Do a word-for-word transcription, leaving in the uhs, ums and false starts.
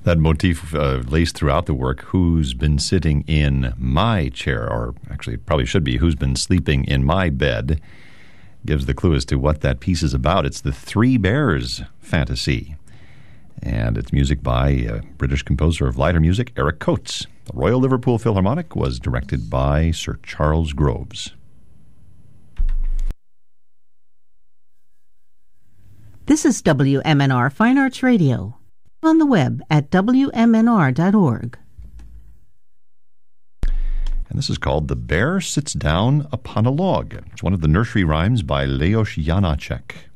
That motif uh, laced throughout the work, who's been sitting in my chair, or actually it probably should be, who's been sleeping in my bed, gives the clue as to what that piece is about. It's the Three Bears fantasy, and it's music by a British composer of lighter music, Eric Coates. The Royal Liverpool Philharmonic was directed by Sir Charles Groves. This is W M N R Fine Arts Radio. On the web at W M N R dot org. And this is called The Bear Sits Down Upon a Log. It's one of the nursery rhymes by Leos Janáček.